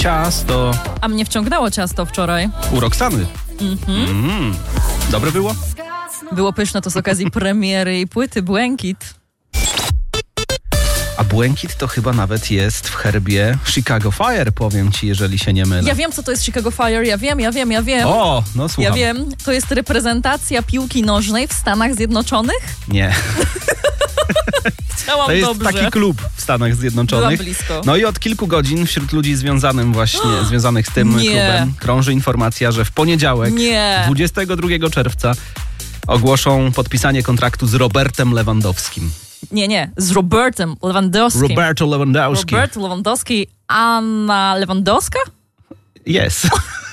ciasto. A mnie wciągnęło ciasto wczoraj. U Roxany. Dobre było? Było pyszne, to z okazji premiery jej płyty Błękit. A błękit to chyba nawet jest w herbie Chicago Fire, powiem ci, jeżeli się nie mylę. Ja wiem, co to jest Chicago Fire, ja wiem. O, no słucham. Ja wiem, to jest reprezentacja piłki nożnej w Stanach Zjednoczonych? Nie. Chciałam To jest dobrze. taki klub w Stanach Zjednoczonych. Byłam blisko. No i od kilku godzin wśród ludzi związanych z tym Nie. klubem krąży informacja, że w poniedziałek, Nie. 22 czerwca ogłoszą podpisanie kontraktu z Robertem Lewandowskim. Nie, z Robertem Lewandowskim. Roberto Lewandowski. Robert Lewandowski, Anna Lewandowska? Yes.